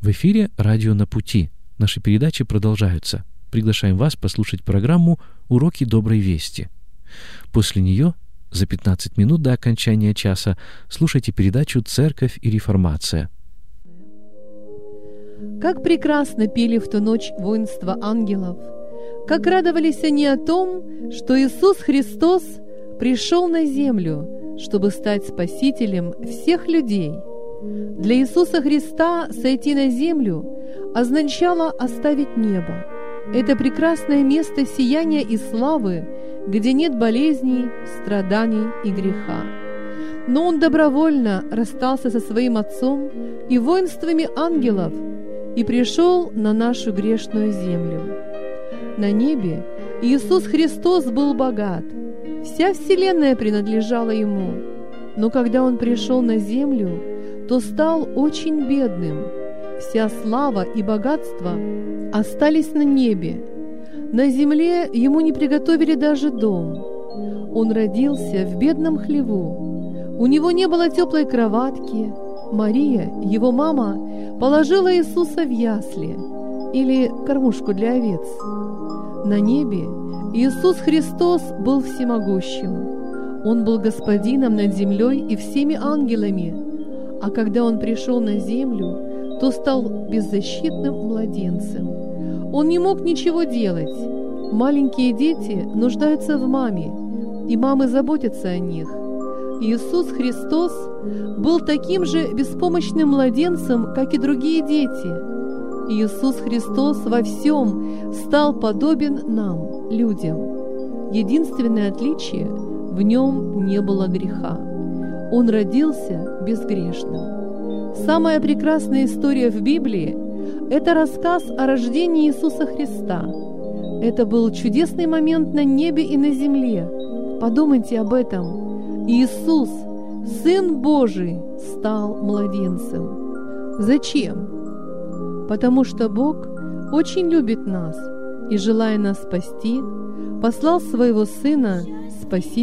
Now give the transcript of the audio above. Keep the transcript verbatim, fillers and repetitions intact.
В эфире «Радио на пути». Наши передачи продолжаются. Приглашаем вас послушать программу «Уроки доброй вести». После нее, за пятнадцать минут до окончания часа, слушайте передачу «Церковь и реформация». Как прекрасно пели в ту ночь воинства ангелов! Как радовались они о том, что Иисус Христос пришел на землю, чтобы стать спасителем всех людей. Для Иисуса Христа сойти на землю означало оставить небо. Это прекрасное место сияния и славы, где нет болезней, страданий и греха. Но Он добровольно расстался со Своим Отцом и воинствами ангелов и пришел на нашу грешную землю. На небе Иисус Христос был богат, вся вселенная принадлежала Ему. Но когда Он пришел на землю, то стал очень бедным. Вся слава и богатство остались на небе. На земле Ему не приготовили даже дом. Он родился в бедном хлеву. У Него не было теплой кроватки. Мария, Его мама, положила Иисуса в ясли или кормушку для овец. На небе Иисус Христос был всемогущим. Он был господином над землей и всеми ангелами. А когда Он пришел на землю, то стал беззащитным младенцем. Он не мог ничего делать. Маленькие дети нуждаются в маме, и мамы заботятся о них. Иисус Христос был таким же беспомощным младенцем, как и другие дети. Иисус Христос во всем стал подобен нам, людям. Единственное отличие — в Нем не было греха. Он родился безгрешным. Самая прекрасная история в Библии — это рассказ о рождении Иисуса Христа. Это был чудесный момент на небе и на земле. Подумайте об этом. Иисус, Сын Божий, стал младенцем. Зачем? Потому что Бог очень любит нас и, желая нас спасти, послал Своего Сына Спасителя